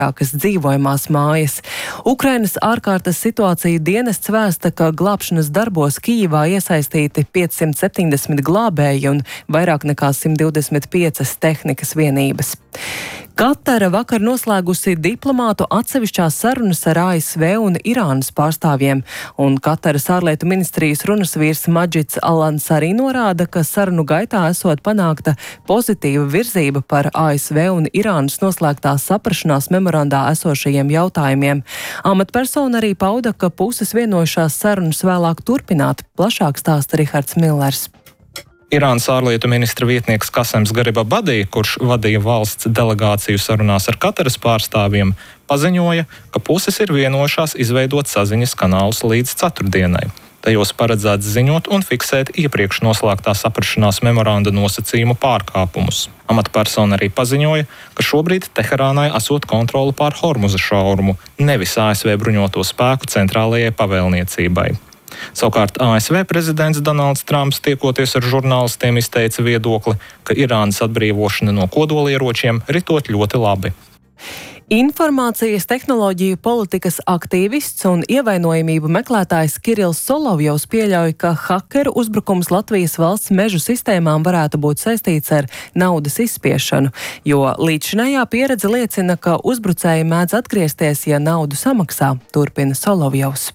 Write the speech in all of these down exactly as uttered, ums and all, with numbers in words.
vairākas dzīvojamās mājas. Ukrainas ārkārtas situāciju dienests vēsta, ka glābšanas darbos Kijivā iesaistīti piecsimt septiņdesmit glābēji un vairāk nekā simt divdesmit piecas tehnikas vienības. Katara vakar noslēgusi diplomātu atsevišķās sarunas ar A S V un Irānas pārstāvjiem, un Kataras ārlietu ministrijas runas vīrs Maģits Al-Ansari norāda, ka sarunu gaitā esot panākta pozitīva virzība par A S V un Irānas noslēgtā saprašanās memorandā esošajiem jautājumiem. Amatpersona arī pauda, ka puses vienojušās sarunas vēlāk turpināt. Plašāk stāsta Rihards Millers. Irānas ārlietu ministra vietnieks Kasems Garibabadi, kurš vadīja valsts delegāciju sarunās ar Kataras pārstāvjiem, paziņoja, ka puses ir vienojušās izveidot saziņas kanālus līdz ceturtdienai. Tajos paredzēts ziņot un fiksēt iepriekš noslēgtā saprašanās memoranda nosacījumu pārkāpumus. Amatpersona arī paziņoja, ka šobrīd Teherānai esot kontrole pār Hormuza šaurumu, nevis A S V bruņoto spēku centrālajai pavēlniecībai. Savukārt A S V prezidents Donalds Trumps, tiekoties ar žurnālistiem, izteica viedokli, ka Irānas atbrīvošana no kodolieročiem ritot ļoti labi. Informācijas tehnoloģiju politikas aktīvists un ievainojamību meklētājs Kirills Solovjovs pieļauj, ka hakeru uzbrukums Latvijas valsts mežu sistēmām varētu būt saistīts ar naudas izspiešanu, jo līdzšinējā pieredze liecina, ka uzbrucēji mēdz atgriezties, ja naudu samaksā, turpina Solovjovs.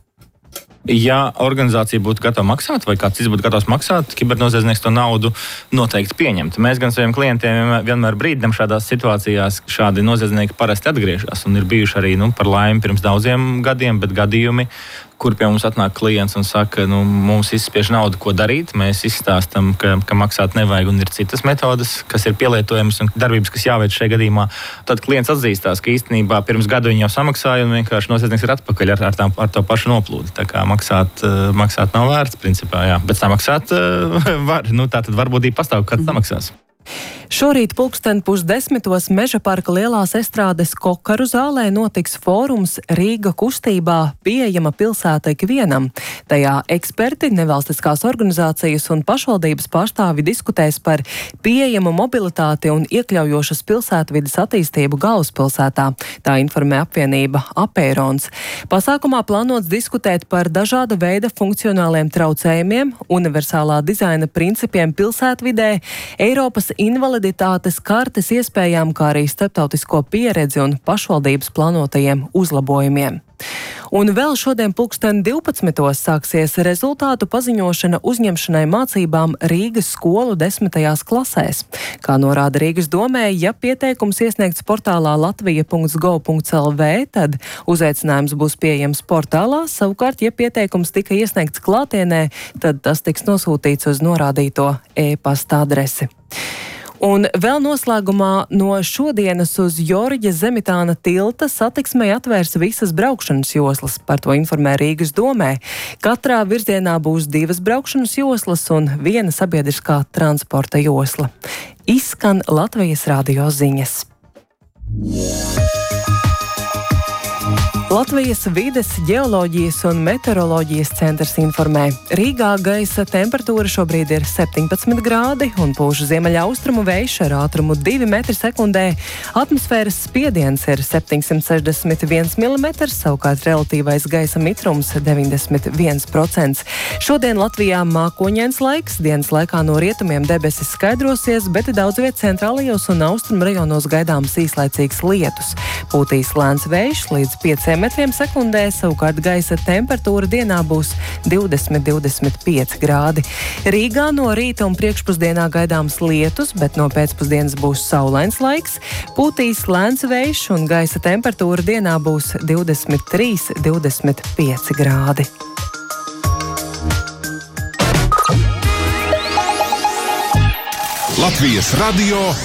Ja organizācija būtu gatava maksāt, vai kāds cits būtu gatavs maksāt, kibernoziedznieks to naudu noteikti pieņemt. Mēs gan saviem klientiem vienmēr brīdinām šādās situācijās, ka šādi noziedznieki parasti atgriežas. Un ir bijuši arī, nu, par laimi pirms daudziem gadiem, bet gadījumi, kur pie mums atnāk klients un saka, nu, mums izspiež naudu, ko darīt. Mēs izstāstam, ka, ka maksāt nevajag un ir citas metodas, kas ir pielietojamas un darbības, kas jāveic šajā gadījumā. Tad klients atzīstās, ka īstenībā pirms gada viņi jau samaksāja un vienkārši noziedznieks ir atpakaļ ar, ar, tā, ar to pašu noplūdi. Tā kā maksāt, maksāt nav vērts, principā, jā. Bet samaksāt var. Nu, tā tad varbūtība pastāv, kad samaksās. Šorīt pulksten pusdesmitos Meža parka Lielās estrādes Kokaru zālē notiks fórums Rīga kustībā pieejama pilsēta ikvienam. Tajā eksperti, nevalstiskās organizācijas un pašvaldības pārstāvi diskutēs par pieejamu mobilitāti un iekļaujošas pilsētvides attīstību galvaspilsētā. Tā informē apvienība Apērons. Pasākumā plānots diskutēt par dažāda veida funkcionāliem traucējumiem, universālā dizaina principiem pilsētvidē, Eiropas invaliditātes kartes iespējām, kā arī starptautisko pieredzi un pašvaldības plānotajiem uzlabojumiem. Un vēl šodien pulksten divpadsmitos sāksies rezultātu paziņošana uzņemšanai mācībām Rīgas skolu desmitajās klasēs. Kā norāda Rīgas domē, ja pieteikums iesniegts portālā latvija punkts gov punkts el vē, tad uzaicinājums būs pieejams portālā, savukārt, ja pieteikums tika iesniegts klātienē, tad tas tiks nosūtīts uz norādīto e-pasta adresi. Un vēl noslēgumā no šodienas uz Jorģa Zemitāna tilta satiksmei atvērs visas braukšanas joslas. Par to informē Rīgas domē. Katrā virzienā būs divas braukšanas joslas un viena sabiedriskā transporta josla. Izskan Latvijas radio ziņas. Latvijas vides, ģeoloģijas un meteoroloģijas centrs informē. Rīgā gaisa temperatūra šobrīd ir septiņpadsmit grādi un pūš ziemeļaustrumu vējš ar ātrumu divi metri sekundē. Atmosfēras spiediens ir septiņsimt sešdesmit viens milimetrs, savukārt relatīvais gaisa mitrums deviņdesmit viens procents. Šodien Latvijā mākoņains laiks, dienas laikā no rietumiem debesis skaidrosies, bet daudz viet centrālajos un austrumu rajonos gaidāms īslaicīgs lietus. Pūtīs lēns vējš līdz pieciem metriem sekundē, savukārt gaisa temperatūra dienā būs divdesmit līdz divdesmit pieci grādi. Rīgā no rīta un priekšpusdienā gaidāms lietus, bet no pēcpusdienas būs saulains laiks. Pūtīs lēns vējš un gaisa temperatūra dienā būs divdesmit trīs līdz divdesmit pieci grādi. Latvijas radio